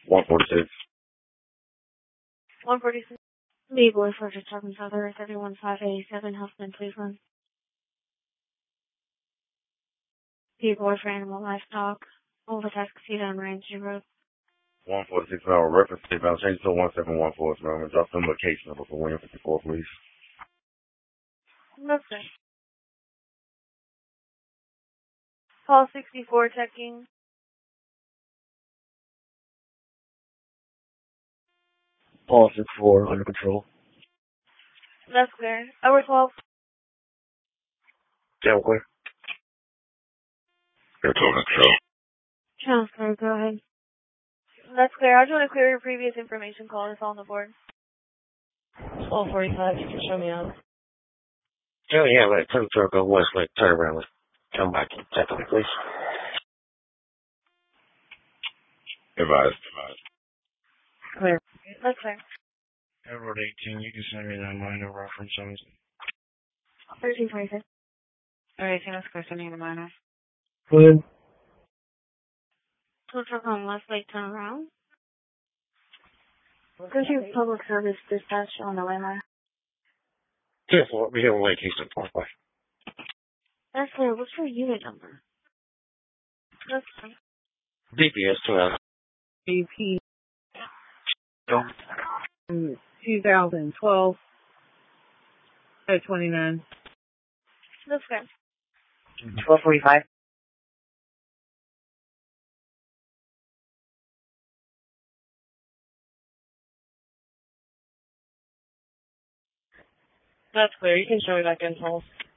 146. 146. Label for Department Other 31587 Huffman, Cleveland. People for animal livestock. Overtask Casita on Ramsey Road. 146 Mile reference tape out. Change to 1714 Mile and drop them the case number for William 54, please. Okay. Call 64 checking. Paul 64 under control. That's clear. Hour 12. Channel clear. You're total control. Channel clear, go ahead. That's clear. I just want to clear your previous information call. It's on the board. 1245, you can show me out. Oh, yeah, like, turn truck go west, like, turn around, like, come back, check on it, please. Advised. Clear. That's clear. Edward 18, you can send me that minor reference on it. 1346. Alright, so let's go sending the minor. Clear. Tow truck on left lake turn around. Country Public Service dispatch on the landline. Just what we don't like Houston Parkway. That's clear. What's your unit number? That's clear. DPS 12. BP 2012 at 29. That's clear. 1245. That's clear. You can show me back in, Paul.